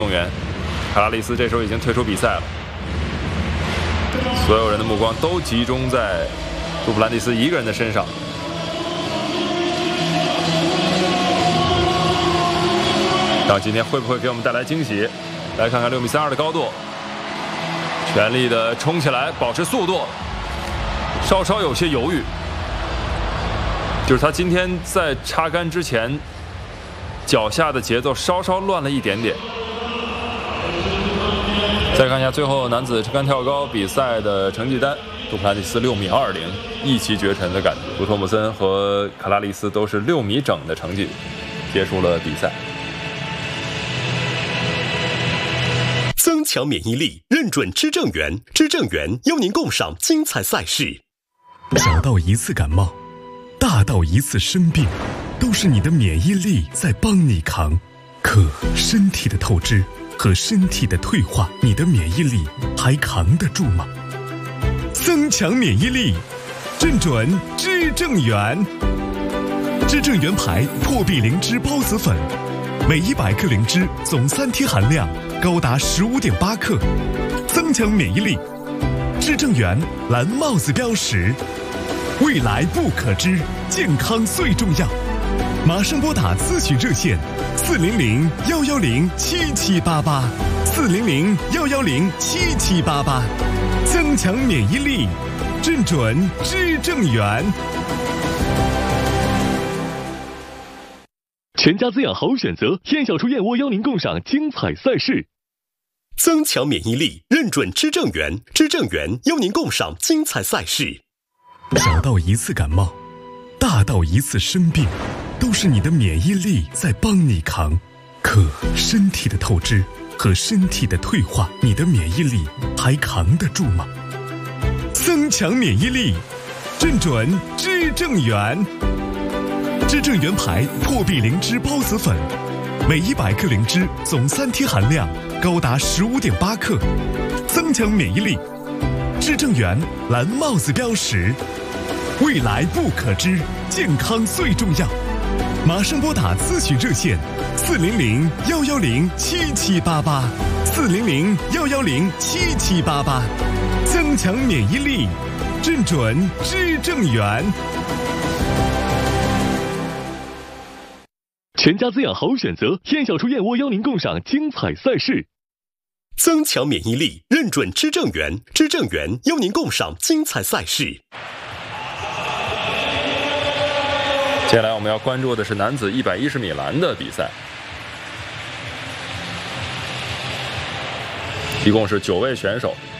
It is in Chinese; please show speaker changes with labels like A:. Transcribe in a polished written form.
A: 动员，卡拉利斯这时候已经退出比赛了，所有人的目光都集中在杜普兰蒂斯一个人的身上。看今天会不会给我们带来惊喜？来看看6.32米的高度，全力的冲起来，保持速度，稍稍有些犹豫，就是他今天在插杆之前，脚下的节奏稍稍乱了一点点。再看一下最后男子持杆跳高比赛的成绩单，杜普兰蒂斯6.20米，一骑绝尘的感觉。杜托姆森和卡拉利斯都是6米整的成绩结束了比赛。
B: 增强免疫力，认准知正源，知正源邀您共赏精彩赛事。
C: 小到一次感冒，大到一次生病，都是你的免疫力在帮你扛。可身体的透支和身体的退化，你的免疫力还扛得住吗？增强免疫力，认准知正源。知正源牌破壁灵芝孢子粉，每100克灵芝总3天含量高达15.8克，增强免疫力。知正源蓝帽子标识，未来不可知，健康最重要。马上拨打咨询热线400-110-7788，400-110-7788，增强免疫力，认准知正源。
D: 全家滋养好选择，燕小厨燕窝邀您共赏精彩赛事。
B: 增强免疫力，认准知正源，知正源邀您共赏精彩赛事。
C: 小到一次感冒，大到一次生病，都是你的免疫力在帮你扛。可身体的透支和身体的退化，你的免疫力还扛得住吗？增强免疫力，认准知正源。知正源牌破壁灵芝孢子粉，每100克灵芝总3天含量高达15.8克，增强免疫力。知正源蓝帽子标识，未来不可知，健康最重要。马上拨打咨询热线400-110-7788，400-110-7788，增强免疫力，认准知正源。
D: 全家滋养好选择，燕小厨燕窝邀您共赏精彩赛事。
B: 增强免疫力，认准知正源，知正源邀您共赏精彩赛事。
A: 接下来我们要关注的是男子110米栏的比赛，一共是9位选手。